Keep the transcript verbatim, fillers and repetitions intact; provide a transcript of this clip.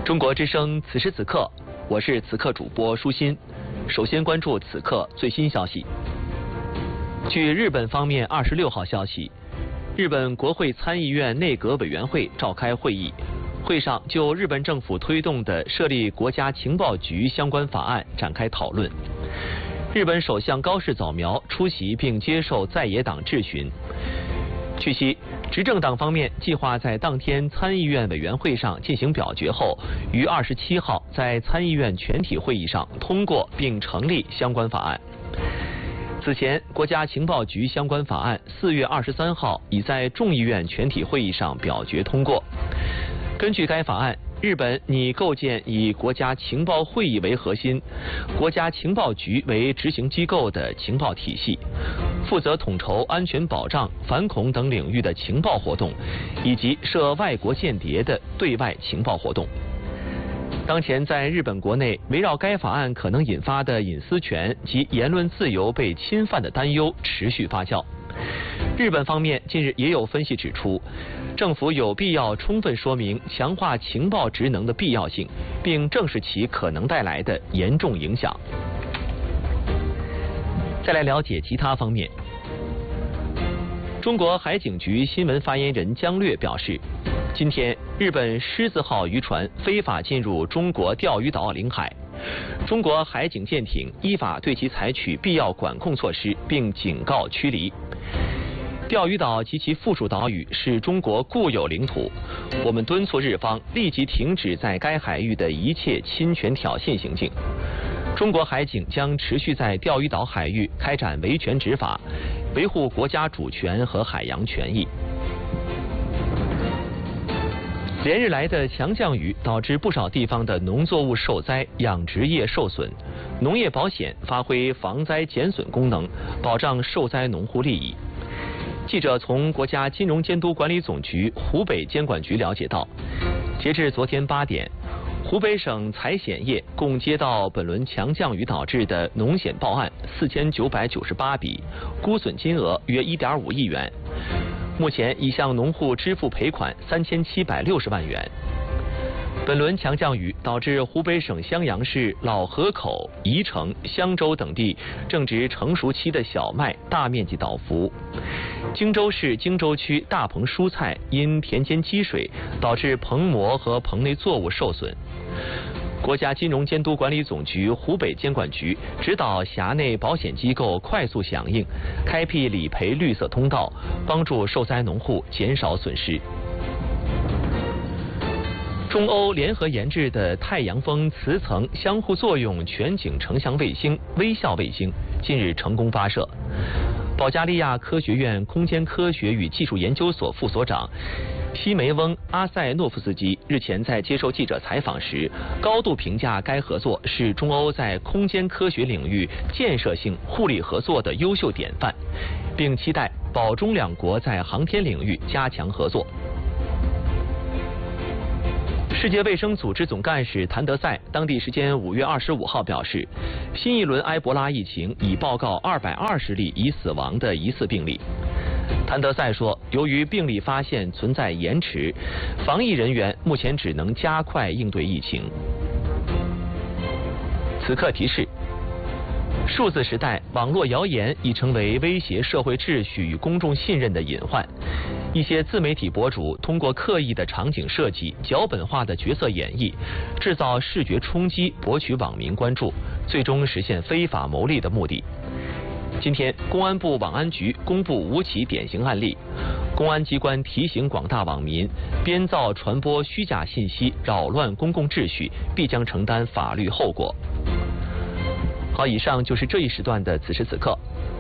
中国之声此时此刻，我是此刻主播舒心。首先关注此刻最新消息。据日本方面二十六号消息，日本国会参议院内阁委员会召开会议，会上就日本政府推动的设立国家情报局相关法案展开讨论。日本首相高市早苗出席并接受在野党质询。据悉，执政党方面计划在当天参议院委员会上进行表决后，于二十七号在参议院全体会议上通过并成立相关法案。此前，国家情报局相关法案四月二十三号已在众议院全体会议上表决通过。根据该法案，日本拟构建以国家情报会议为核心、国家情报局为执行机构的情报体系，负责统筹安全保障、反恐等领域的情报活动，以及涉外国间谍的对外情报活动。当前在日本国内，围绕该法案可能引发的隐私权及言论自由被侵犯的担忧持续发酵。日本方面近日也有分析指出，政府有必要充分说明强化情报职能的必要性，并正视其可能带来的严重影响。再来了解其他方面。中国海警局新闻发言人姜略表示，今天日本狮子号渔船非法进入中国钓鱼岛领海，中国海警舰艇依法对其采取必要管控措施，并警告驱离。钓鱼岛及其附属岛屿是中国固有领土，我们敦促日方立即停止在该海域的一切侵权挑衅行径。中国海警将持续在钓鱼岛海域开展维权执法，维护国家主权和海洋权益。连日来的强降雨导致不少地方的农作物受灾，养殖业受损，农业保险发挥防灾减损功能，保障受灾农户利益。记者从国家金融监督管理总局湖北监管局了解到，截至昨天八点，湖北省财险业共接到本轮强降雨导致的农险报案四千九百九十八笔，估损金额约一点五亿元。目前已向农户支付赔款三千七百六十万元。本轮强降雨导致湖北省襄阳市老河口、宜城、襄州等地正值成熟期的小麦大面积倒伏。荆州市荆州区大棚蔬菜因田间积水，导致棚膜和棚内作物受损。国家金融监督管理总局湖北监管局指导辖内保险机构快速响应，开辟理赔绿色通道，帮助受灾农户减少损失。中欧联合研制的太阳风磁层相互作用全景成像卫星微笑卫星近日成功发射。保加利亚科学院空间科学与技术研究所副所长西梅翁·阿塞诺夫斯基日前在接受记者采访时，高度评价该合作是中欧在空间科学领域建设性互利合作的优秀典范，并期待保中两国在航天领域加强合作。世界卫生组织总干事谭德赛当地时间五月二十五号表示，新一轮埃博拉疫情已报告二百二十例已死亡的疑似病例。谭德赛说，由于病例发现存在延迟，防疫人员目前只能加快应对疫情。此刻提示：数字时代，网络谣言已成为威胁社会秩序与公众信任的隐患。一些自媒体博主通过刻意的场景设计、脚本化的角色演绎，制造视觉冲击，博取网民关注，最终实现非法牟利的目的。今天，公安部网安局公布五起典型案例，公安机关提醒广大网民，编造传播虚假信息，扰乱公共秩序，必将承担法律后果。好，以上就是这一时段的此时此刻。